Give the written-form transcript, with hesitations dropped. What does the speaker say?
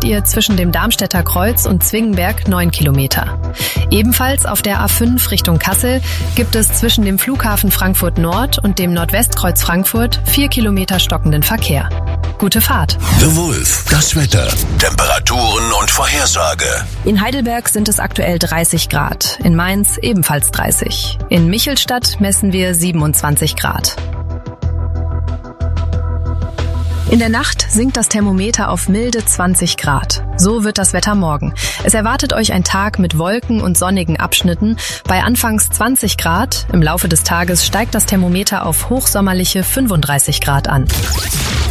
ihr zwischen dem Darmstädter Kreuz und Zwingenberg 9 Kilometer. Ebenfalls auf der A5 Richtung Kassel gibt es zwischen dem Flughafen Frankfurt Nord und dem Nordwestkreuz Frankfurt 4 Kilometer stockenden Verkehr. Gute Fahrt. The Wolf, das Wetter, Temperaturen und Vorhersage. In Heidelberg sind es aktuell 30 Grad, in Mainz ebenfalls 30. In Michelstadt messen wir 27 Grad. In der Nacht sinkt das Thermometer auf milde 20 Grad. So wird das Wetter morgen. Es erwartet euch ein Tag mit Wolken und sonnigen Abschnitten. Bei anfangs 20 Grad, im Laufe des Tages steigt das Thermometer auf hochsommerliche 35 Grad an.